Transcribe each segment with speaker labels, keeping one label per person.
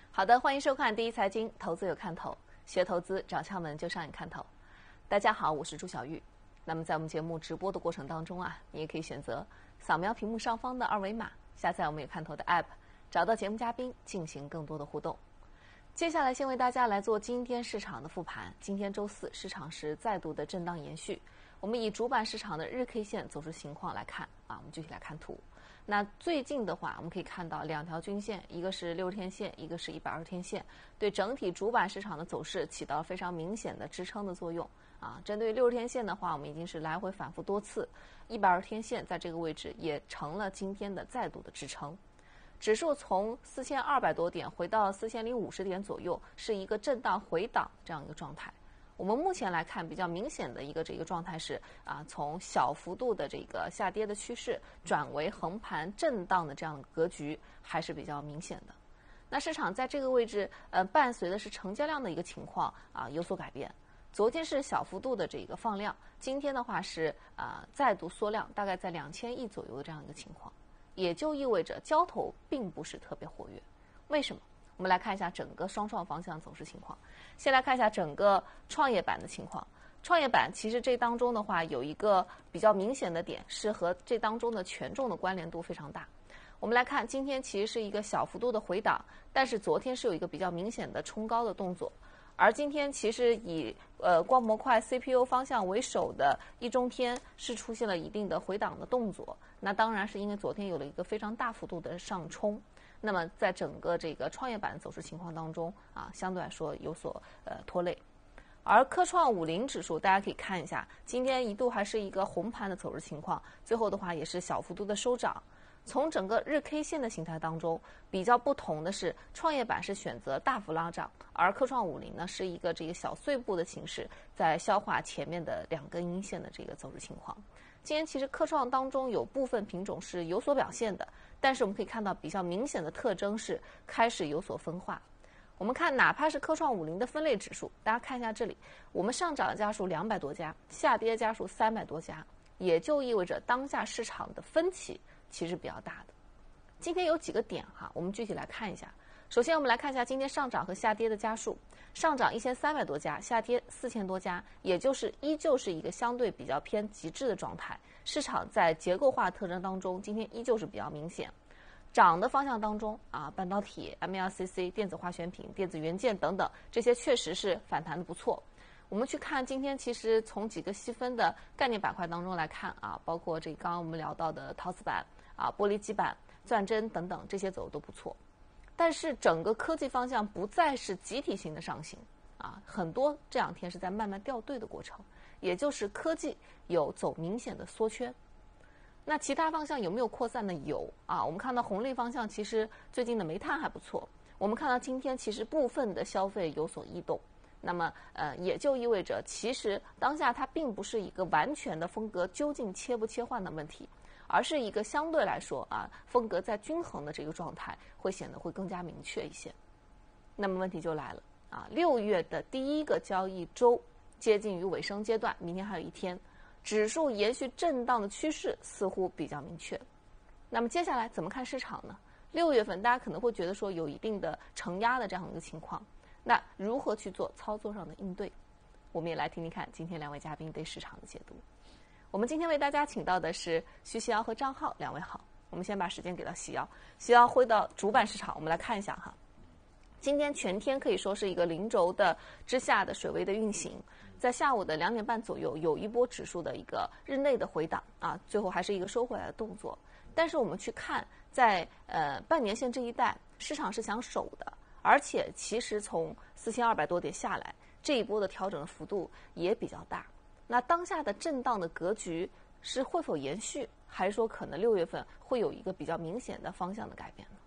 Speaker 1: 好的，欢迎收看第一财经，投资有看头，学投资找窍门就上眼看头。大家好，我是朱小玉。那么在我们节目直播的过程当中啊，你也可以选择扫描屏幕上方的二维码，下载我们有看头的 App， 找到节目嘉宾进行更多的互动。接下来先为大家来做今天市场的复盘。今天周四，市场是再度的震荡延续。我们以主板市场的日 K 线走势情况来看啊，我们具体来看图。那最近的话，我们可以看到两条均线，一个是60天线，一个是120天线，对整体主板市场的走势起到非常明显的支撑的作用啊。针对60天线的话，我们已经是来回反复多次，120天线在这个位置也成了今天的再度的支撑。指数从4200多点回到4050点左右，是一个震荡回档这样一个状态。我们目前来看，比较明显的一个状态是从小幅度的这个下跌的趋势转为横盘震荡的这样的格局，还是比较明显的。那市场在这个位置，伴随的是成交量的一个情况有所改变。昨天是小幅度的这个放量，今天的话是再度缩量，大概在2000亿左右的这样一个情况，也就意味着交投并不是特别活跃。为什么？我们来看一下整个双创方向走势情况。先来看一下整个创业板的情况。创业板其实这当中的话有一个比较明显的点，是和这当中的权重的关联度非常大。我们来看今天其实是一个小幅度的回档，但是昨天是有一个比较明显的冲高的动作。而今天其实以光模块 CPU 方向为首的一中天是出现了一定的回档的动作，那当然是因为昨天有了一个非常大幅度的上冲。那么在整个这个创业板走势情况当中相对来说有所拖累。而科创50指数大家可以看一下，今天一度还是一个红盘的走势情况，最后的话也是小幅度的收涨。从整个日 K 线的形态当中，比较不同的是，创业板是选择大幅拉涨，而科创50呢是一个这个小碎步的形式，在消化前面的2根阴线的这个走势情况。今天其实科创当中有部分品种是有所表现的，但是我们可以看到比较明显的特征是开始有所分化。我们看哪怕是科创50的分类指数，大家看一下这里，我们上涨的家数200多家，下跌家数300多家，也就意味着当下市场的分歧其实比较大的。今天有几个点我们具体来看一下。首先我们来看一下今天上涨和下跌的家数，上涨1300多家，下跌4000多家，也就是依旧是一个相对比较偏极致的状态。市场在结构化特征当中，今天依旧是比较明显。涨的方向当中半导体、MLCC、电子化学品、电子元件等等，这些确实是反弹的不错。我们去看今天，其实从几个细分的概念板块当中来看包括这刚刚我们聊到的陶瓷板玻璃基板、钻针等等，这些走的都不错。但是整个科技方向不再是集体性的上行很多这2天是在慢慢掉队的过程，也就是科技有走明显的缩圈。那其他方向有没有扩散呢？有我们看到红利方向其实最近的煤炭还不错，我们看到今天其实部分的消费有所异动。那么也就意味着其实当下它并不是一个完全的风格究竟切不切换的问题，而是一个相对来说风格在均衡的这个状态会显得会更加明确一些。那么问题就来了6月的第一个交易周接近于尾声阶段，明天还有1天，指数延续震荡的趋势似乎比较明确。那么接下来怎么看市场呢？6月份大家可能会觉得说有一定的承压的这样一个情况，那如何去做操作上的应对？我们也来听听看今天2位嘉宾对市场的解读。我们今天为大家请到的是徐习尧和张浩2位好。我们先把时间给到习尧，习尧回到主板市场，我们来看一下今天全天可以说是一个零轴的之下的水位的运行，在下午的2点半左右有一波指数的一个日内的回档最后还是一个收回来的动作。但是我们去看在半年线这一带，市场是想守的，而且其实从4200多点下来，这一波的调整的幅度也比较大。那当下的震荡的格局是会否延续，还是说可能6月份会有一个比较明显的方向的改变呢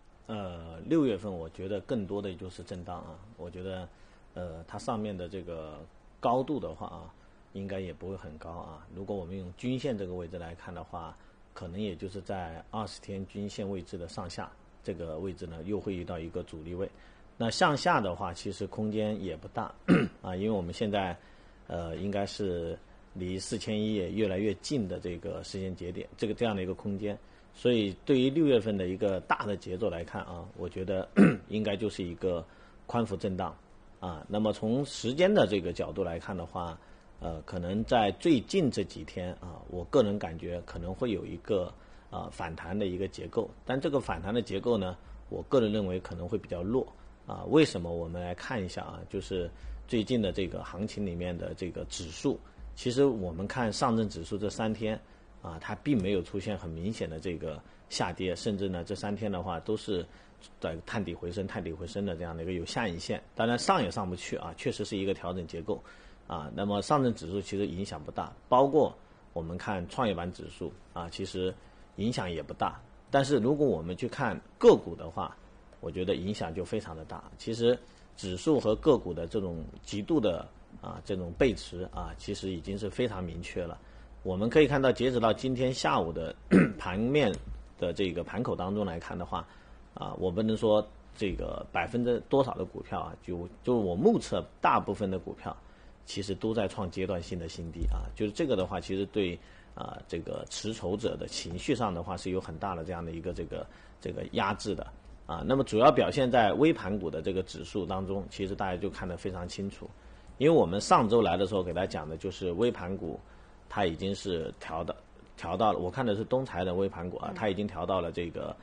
Speaker 2: ？6月份我觉得更多的就是震荡我觉得它上面的这个高度的话应该也不会很高如果我们用均线这个位置来看的话，可能也就是在20天均线位置的上下这个位置呢，又会遇到一个阻力位。那向下的话，其实空间也不大因为我们现在应该是离4100也越来越近的这个时间节点，这样的一个空间。 所以对于6月份的一个大的节奏来看啊，我觉得应该就是一个宽幅震荡啊。那么从时间的这个角度来看的话，可能在最近这几天啊，我个人感觉可能会有一个反弹的一个结构，但这个反弹的结构呢，我个人认为可能会比较弱啊。为什么？我们来看一下啊，就是最近的这个行情里面的这个指数，其实我们看上证指数这3天啊，它并没有出现很明显的这个下跌，甚至呢这3天的话都是在探底回升的这样的一个有下影线，当然上也上不去啊，确实是一个调整结构啊。那么上证指数其实影响不大，包括我们看创业板指数啊，其实影响也不大。但是如果我们去看个股的话，我觉得影响就非常的大。其实指数和个股的这种极度的这种背驰啊，其实已经是非常明确了。我们可以看到，截止到今天下午的盘面的这个盘口当中来看的话，我不能说这个%多少的股票啊，就是我目测大部分的股票其实都在创阶段性的新低啊。就是这个的话，其实对这个持筹者的情绪上的话是有很大的这样的一个这个压制的啊。那么主要表现在微盘股的这个指数当中，其实大家就看得非常清楚。因为我们上周来的时候给大家讲的就是微盘股，它已经是调到了，我看的是东财的微盘股啊，它已经调到了这个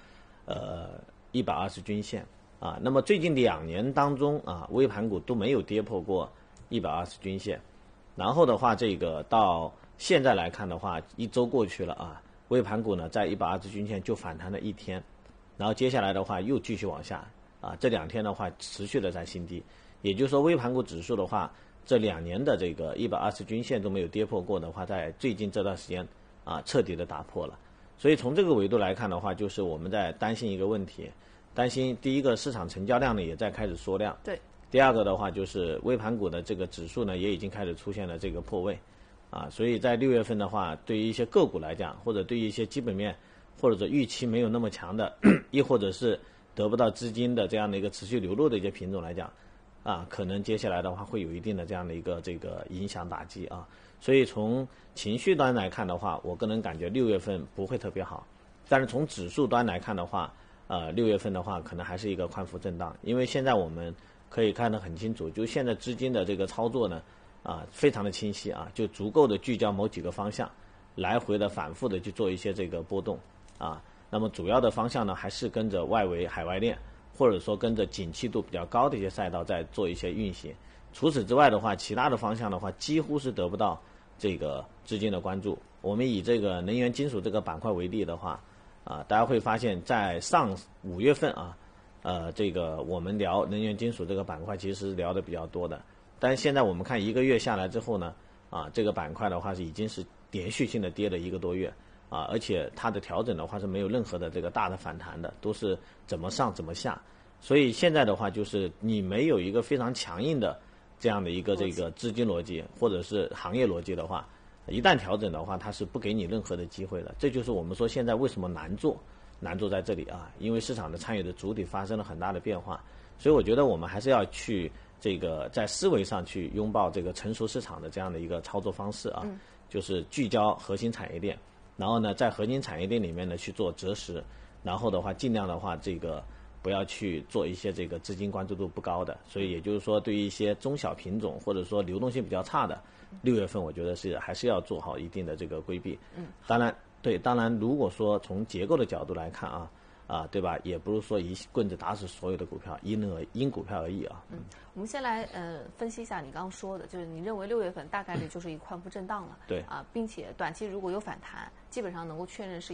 Speaker 2: 120均线啊。那么最近2年当中啊，微盘股都没有跌破过120均线。然后的话，这个到现在来看的话，1周过去了啊，微盘股呢在120均线就反弹了1天，然后接下来的话又继续往下啊，这2天的话持续的在新低。也就是说，微盘股指数的话，这2年的这个120均线都没有跌破过的话，在最近这段时间彻底的打破了。所以从这个维度来看的话，就是我们在担心一个问题，担心第一个市场成交量呢也在开始缩量，
Speaker 1: 对。
Speaker 2: 第二个的话就是微盘股的这个指数呢也已经开始出现了这个破位所以在6月份的话，对于一些个股来讲，或者对于一些基本面或者预期没有那么强的，亦或者是得不到资金的这样的一个持续流入的一些品种来讲可能接下来的话会有一定的这样的一个这个影响打击啊。所以从情绪端来看的话，我个人感觉6月份不会特别好，但是从指数端来看的话，6月份的话可能还是一个宽幅震荡。因为现在我们可以看得很清楚，就现在资金的这个操作呢非常的清晰就足够的聚焦某几个方向，来回的反复的去做一些这个波动那么主要的方向呢还是跟着外围海外链，或者说跟着景气度比较高的一些赛道在做一些运行。除此之外的话，其他的方向的话几乎是得不到这个资金的关注。我们以这个能源金属这个板块为例的话大家会发现在上5月份这个我们聊能源金属这个板块其实是聊的比较多的，但是现在我们看1个月下来之后呢这个板块的话是已经是连续性的跌了1个多月而且它的调整的话是没有任何的这个大的反弹的，都是怎么上怎么下。所以现在的话就是你没有一个非常强硬的这样的一个这个资金逻辑或者是行业逻辑的话，一旦调整的话它是不给你任何的机会的。这就是我们说现在为什么难做在这里因为市场的参与的主体发生了很大的变化。所以我觉得我们还是要去这个在思维上去拥抱这个成熟市场的这样的一个操作方式就是聚焦核心产业链，然后呢在核心产业链里面呢去做择时，然后的话尽量的话这个不要去做一些这个资金关注度不高的。所以也就是说对于一些中小品种或者说流动性比较差的，6月份我觉得还是要做好一定的这个规避。当然如果说从结构的角度来看对吧，也不是说一棍子打死所有的股票，因股票而异
Speaker 1: 我们先来分析一下你刚刚说的，就是你认为6月份大概率就是一个宽幅震荡了，
Speaker 2: 对
Speaker 1: 并且短期如果有反弹，基本上能够确认是